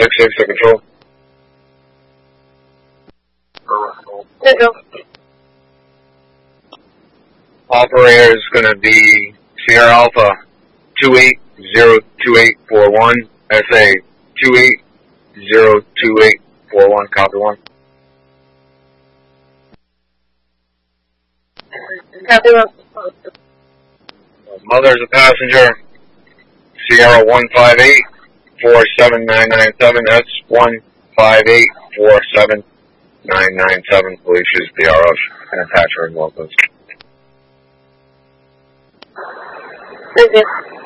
6-6 to control. Control. Operator is going to be Sierra Alpha 28-02841, SA 28-02841, copy 1. Copy 1. Mother is a passenger, Sierra 158-47997, that's 158-47997, police use BRF, and attach her in locals. Thank you.